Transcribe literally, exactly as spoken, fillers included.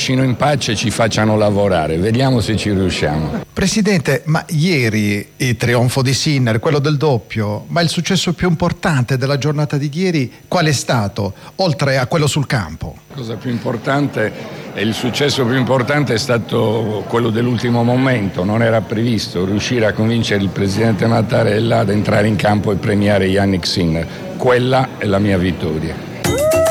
lascino in pace e ci facciano lavorare. Vediamo se ci riusciamo. Presidente, ma ieri il trionfo di Sinner, quello del doppio, ma il successo più importante della giornata di ieri qual è stato, oltre a quello sul campo? La cosa più importante e il successo più importante è stato quello dell'ultimo momento, non era previsto riuscire a convincere il presidente Mattarella ad entrare in campo e premiare Jannik Sinner. Quella è la mia vittoria.